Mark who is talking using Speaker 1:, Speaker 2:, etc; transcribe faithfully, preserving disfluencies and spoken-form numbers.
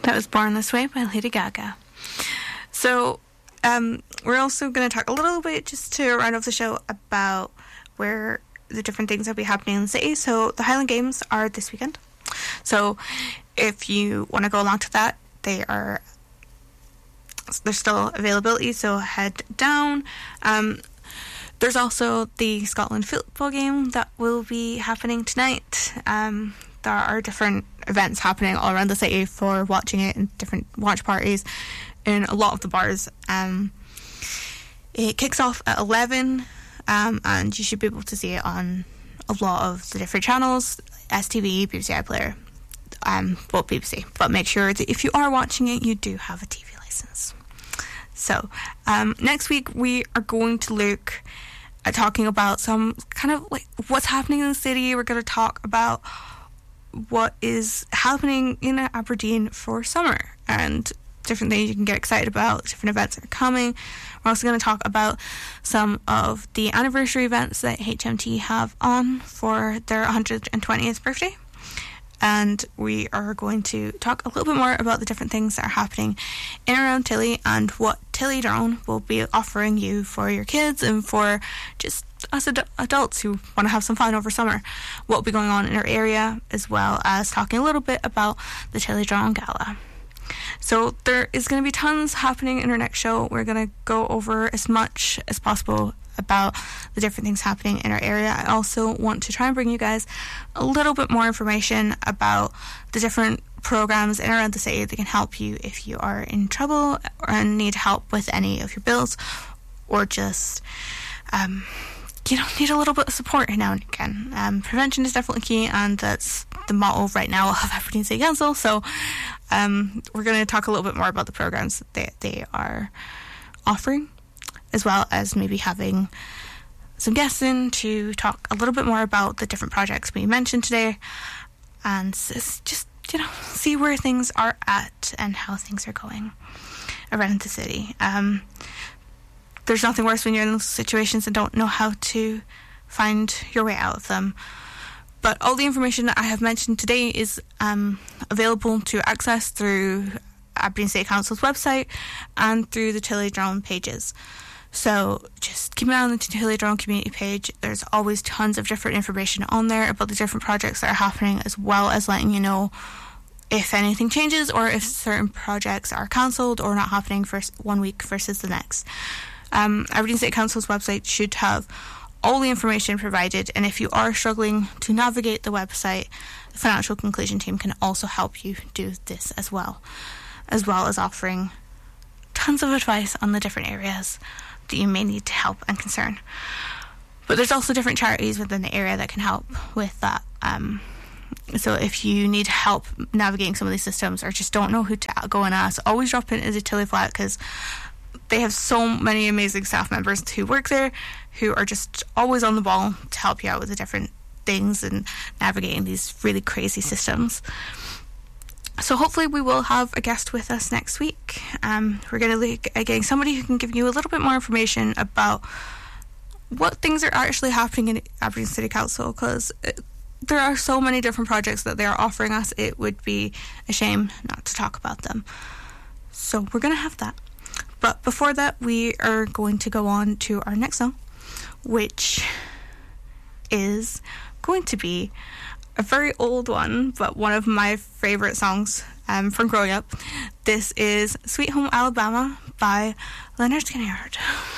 Speaker 1: That was Born This Way by Lady Gaga. So um, we're also going to talk a little bit, just to round off the show, about where the different things that will be happening in the city. So the Highland Games are this weekend. So if you want to go along to that, they are there's still availability, so head down. Um, there's also the Scotland football game that will be happening tonight. Um, there are different events happening all around the city for watching it, and different watch parties in a lot of the bars. Um, it kicks off at eleven, um, and you should be able to see it on a lot of the different channels, S T V, B B C iPlayer, um, well, B B C. But make sure that if you are watching it, you do have a T V license. So, um, next week we are going to look at talking about some kind of like what's happening in the city. We're going to talk about what is happening in Aberdeen for summer and different things you can get excited about, different events that are coming. We're also going to talk about some of the anniversary events that H M T have on for their one hundred twentieth birthday. And we are going to talk a little bit more about the different things that are happening in and around Tilly and what Tilly Drone will be offering you for your kids and for just us ad- adults who want to have some fun over summer. What will be going on in our area, as well as talking a little bit about the Tilly Drone Gala. So there is going to be tons happening in our next show. We're going to go over as much as possible about the different things happening in our area. I also want to try and bring you guys a little bit more information about the different programs in and around the city that can help you if you are in trouble and need help with any of your bills, or just um, you know, need a little bit of support now and again. Um, prevention is definitely key, and that's the motto right now of Aberdeen City Council. So um, we're going to talk a little bit more about the programs that they, they are offering, as well as maybe having some guests in to talk a little bit more about the different projects we mentioned today, and just, you know, see where things are at and how things are going around the city. Um, there's nothing worse when you're in those situations and don't know how to find your way out of them. But all the information that I have mentioned today is um, available to access through Aberdeen City Council's website and through the Tilly Drone pages. So just keep an eye on the Tilly Drone community page. There's always tons of different information on there about the different projects that are happening, as well as letting you know if anything changes or if certain projects are cancelled or not happening for one week versus the next. Um, Aberdeen City Council's website should have all the information provided, and if you are struggling to navigate the website, the Financial Conclusion team can also help you do this as well, as well as offering tons of advice on the different areas that you may need to help and concern. But there's also different charities within the area that can help with that. Um, so if you need help navigating some of these systems or just don't know who to go and ask, always drop into the Tilly Flat, because they have so many amazing staff members who work there who are just always on the ball to help you out with the different things and navigating these really crazy systems. So hopefully we will have a guest with us next week. Um, we're going to look at getting somebody who can give you a little bit more information about what things are actually happening in Aberdeen City Council, because there are so many different projects that they are offering us. It would be a shame not to talk about them. So we're going to have that. But before that, we are going to go on to our next song, which is going to be a very old one, but one of my favourite songs um, from growing up. This is Sweet Home Alabama by Leonard Skinner.